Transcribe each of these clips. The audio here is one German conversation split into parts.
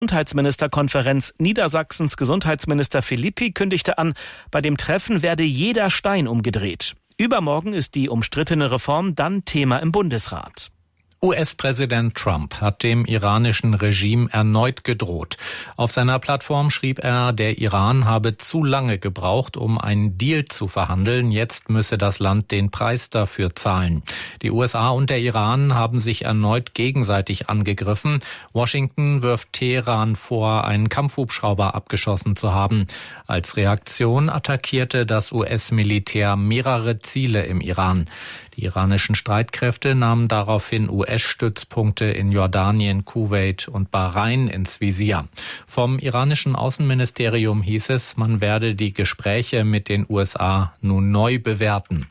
Gesundheitsministerkonferenz. Niedersachsens Gesundheitsminister Philippi kündigte an, bei dem Treffen werde jeder Stein umgedreht. Übermorgen ist die umstrittene Reform dann Thema im Bundesrat. US-Präsident Trump hat dem iranischen Regime erneut gedroht. Auf seiner Plattform schrieb er, der Iran habe zu lange gebraucht, um einen Deal zu verhandeln. Jetzt müsse das Land den Preis dafür zahlen. Die USA und der Iran haben sich erneut gegenseitig angegriffen. Washington wirft Teheran vor, einen Kampfhubschrauber abgeschossen zu haben. Als Reaktion attackierte das US-Militär mehrere Ziele im Iran. Die iranischen Streitkräfte nahmen daraufhin US-Stützpunkte in Jordanien, Kuwait und Bahrain ins Visier. Vom iranischen Außenministerium hieß es, man werde die Gespräche mit den USA nun neu bewerten.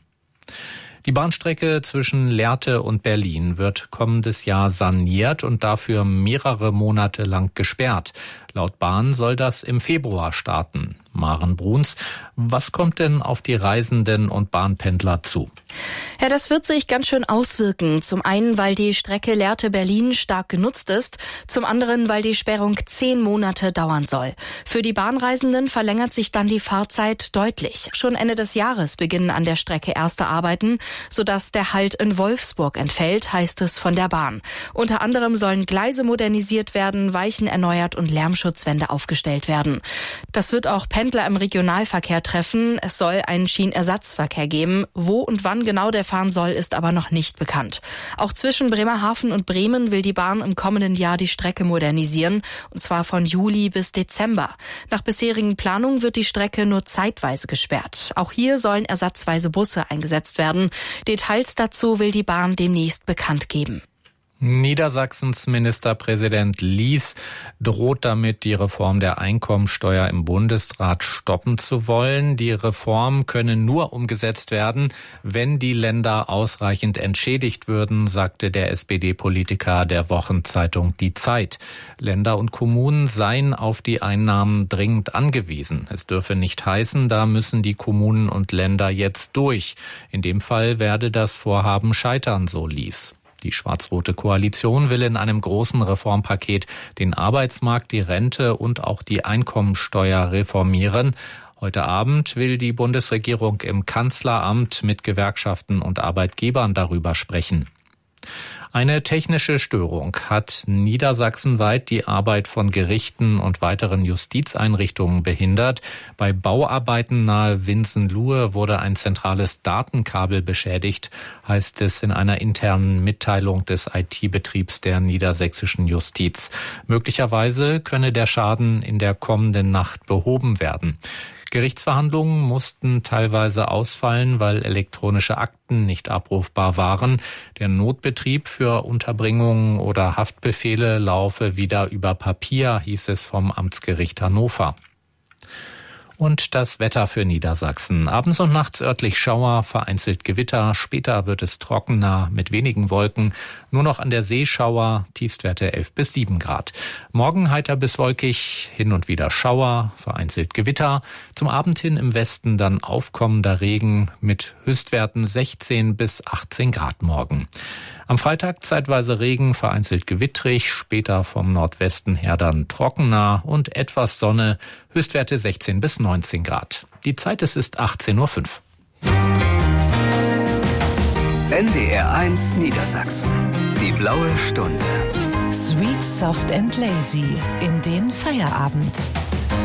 Die Bahnstrecke zwischen Lehrte und Berlin wird kommendes Jahr saniert und dafür mehrere Monate lang gesperrt. Laut Bahn soll das im Februar starten. Maren Bruns, was kommt denn auf die Reisenden und Bahnpendler zu? Ja, das wird sich ganz schön auswirken. Zum einen, weil die Strecke Lehrte-Berlin stark genutzt ist. Zum anderen, weil die Sperrung 10 Monate dauern soll. Für die Bahnreisenden verlängert sich dann die Fahrzeit deutlich. Schon Ende des Jahres beginnen an der Strecke erste Arbeiten, sodass der Halt in Wolfsburg entfällt, heißt es von der Bahn. Unter anderem sollen Gleise modernisiert werden, Weichen erneuert und Lärmschutzwände aufgestellt werden. Das wird auch Pendler im Regionalverkehr treffen. Es soll einen Schienenersatzverkehr geben. Wo und wann genau der fahren soll, ist aber noch nicht bekannt. Auch zwischen Bremerhaven und Bremen will die Bahn im kommenden Jahr die Strecke modernisieren, und zwar von Juli bis Dezember. Nach bisherigen Planungen wird die Strecke nur zeitweise gesperrt. Auch hier sollen ersatzweise Busse eingesetzt werden. Details dazu will die Bahn demnächst bekannt geben. Niedersachsens Ministerpräsident Lies droht damit, die Reform der Einkommensteuer im Bundesrat stoppen zu wollen. Die Reform könne nur umgesetzt werden, wenn die Länder ausreichend entschädigt würden, sagte der SPD-Politiker der Wochenzeitung Die Zeit. Länder und Kommunen seien auf die Einnahmen dringend angewiesen. Es dürfe nicht heißen, da müssen die Kommunen und Länder jetzt durch. In dem Fall werde das Vorhaben scheitern, so Lies. Die schwarz-rote Koalition will in einem großen Reformpaket den Arbeitsmarkt, die Rente und auch die Einkommensteuer reformieren. Heute Abend will die Bundesregierung im Kanzleramt mit Gewerkschaften und Arbeitgebern darüber sprechen. Eine technische Störung hat niedersachsenweit die Arbeit von Gerichten und weiteren Justizeinrichtungen behindert. Bei Bauarbeiten nahe Winsenlohe wurde ein zentrales Datenkabel beschädigt, heißt es in einer internen Mitteilung des IT-Betriebs der niedersächsischen Justiz. Möglicherweise könne der Schaden in der kommenden Nacht behoben werden. Gerichtsverhandlungen mussten teilweise ausfallen, weil elektronische Akten nicht abrufbar waren. Der Notbetrieb für Unterbringungen oder Haftbefehle laufe wieder über Papier, hieß es vom Amtsgericht Hannover. Und das Wetter für Niedersachsen. Abends und nachts örtlich Schauer, vereinzelt Gewitter. Später wird es trockener mit wenigen Wolken. Nur noch an der See Schauer, Tiefstwerte 11 bis 7 Grad. Morgen heiter bis wolkig, hin und wieder Schauer, vereinzelt Gewitter. Zum Abend hin im Westen dann aufkommender Regen mit Höchstwerten 16 bis 18 Grad morgen. Am Freitag zeitweise Regen, vereinzelt gewittrig, später vom Nordwesten her dann trockener und etwas Sonne, Höchstwerte 16 bis 19 Grad. Die Zeit ist 18:05 Uhr. NDR 1 Niedersachsen. Die blaue Stunde. Sweet, soft and lazy in den Feierabend.